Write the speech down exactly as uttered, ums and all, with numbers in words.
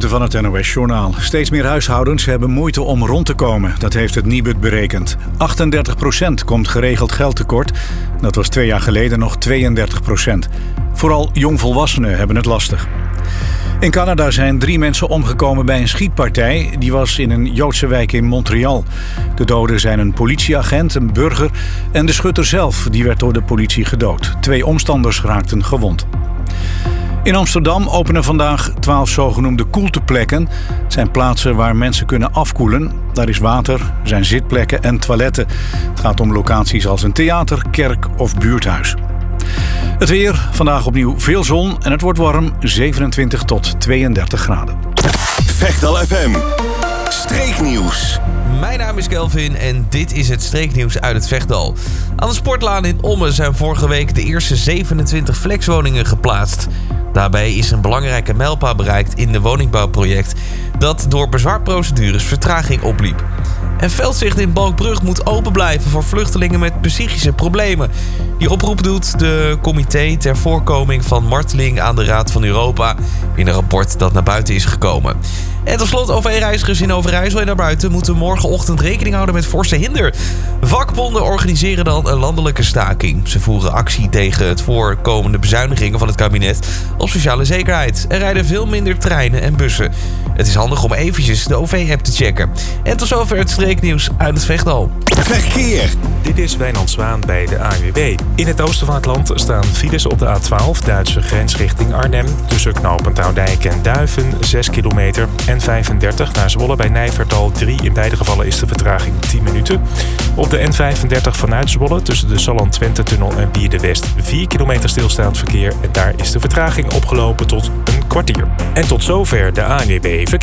hoofdpunten van het N O S-journaal. Steeds meer huishoudens hebben moeite om rond te komen. Dat heeft het Nibud berekend. achtendertig procent komt geregeld geld tekort. Dat was twee jaar geleden nog tweeëndertig procent. Vooral jongvolwassenen hebben het lastig. In Canada zijn drie mensen omgekomen bij een schietpartij. Die was in een Joodse wijk in Montreal. De doden zijn een politieagent, een burger en de schutter zelf. Die werd door de politie gedood. Twee omstanders raakten gewond. In Amsterdam openen vandaag twaalf zogenoemde koelteplekken. Het zijn plaatsen waar mensen kunnen afkoelen. Daar is water, er zijn zitplekken en toiletten. Het gaat om locaties als een theater, kerk of buurthuis. Het weer, vandaag opnieuw veel zon en het wordt warm, zevenentwintig tot tweeëndertig graden. Vechtal F M, streeknieuws. Mijn naam is Kelvin en dit is het streeknieuws uit het Vechtdal. Aan de Sportlaan in Ommen zijn vorige week de eerste zevenentwintig flexwoningen geplaatst. Daarbij is een belangrijke mijlpaal bereikt in de woningbouwproject dat door bezwaarprocedures vertraging opliep. En Veldzicht in Balkbrug moet open blijven voor vluchtelingen met psychische problemen. Die oproep doet de Comité ter voorkoming van marteling aan de Raad van Europa in een rapport dat naar buiten is gekomen. En tot slot, O V-reizigers in Overijssel en daarbuiten moeten morgenochtend rekening houden met forse hinder. Vakbonden organiseren dan een landelijke staking. Ze voeren actie tegen het voorkomende bezuinigingen van het kabinet op sociale zekerheid. Er rijden veel minder treinen en bussen. Het is handig om eventjes de O V-app te checken. En tot zover het streeknieuws uit het Vechtdal. Verkeer. Dit is Wijnand Zwaan bij de A N W B. In het oosten van het land staan files op de A twaalf, Duitse grens richting Arnhem. Tussen knooppunt Oudijk en Duiven, zes kilometer. En vijfendertig naar Zwolle bij Nijverdal drie. In beide gevallen is de vertraging tien minuten. Op de N vijfendertig vanuit Zwolle tussen de Salland-Twente-tunnel en Wierde-West vier kilometer stilstaand verkeer. En daar is de vertraging opgelopen tot een kwartier. En tot zover de A N W B Verkeer.